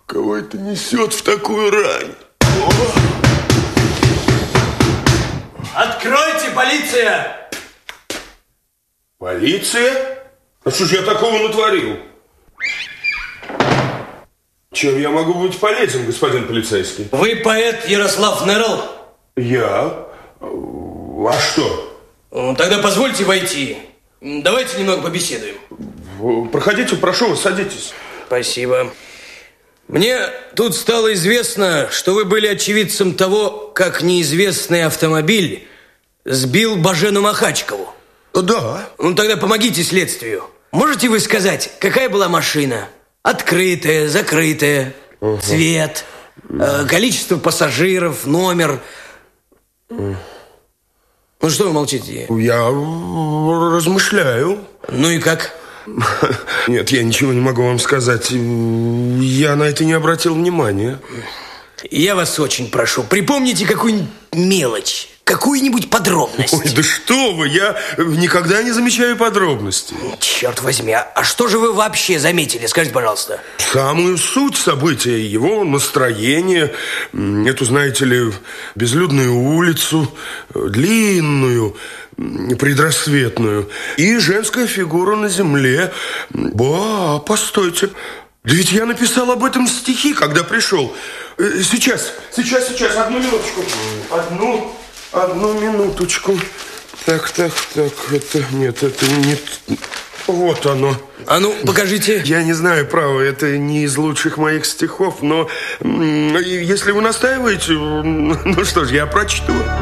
Кого это несет в такую рань? О! Откройте, полиция! Полиция? А что ж я такого натворил? Чем я могу быть полезен, господин полицейский? Вы поэт Ярослав Нерл? Я? А что? Тогда позвольте войти. Давайте немного побеседуем. Проходите, прошу вас, садитесь. Спасибо. Мне тут стало известно, что вы были очевидцем того, как неизвестный автомобиль сбил Божену Махачкову. Да. Тогда помогите следствию. Можете вы сказать, какая была машина? Открытая, закрытая, цвет, количество пассажиров, номер. Что вы молчите? Я размышляю. Ну и как? Нет, я ничего не могу вам сказать. Я на это не обратил внимания. Я вас очень прошу, припомните какую-нибудь мелочь, какую-нибудь подробность. Ой, да что вы, я никогда не замечаю подробностей. Черт возьми, а что же вы вообще заметили, скажите, пожалуйста? Самую суть события, его настроение, эту, знаете ли, безлюдную улицу, длинную, предрассветную, и женская фигура на земле. Постойте, да ведь я написал об этом стихи, когда пришел. Сейчас, одну минуточку. Одну минуточку. Так, это не... Вот оно. А ну, покажите. Я не знаю, право, это не из лучших моих стихов, но если вы настаиваете, ну что ж, я прочту.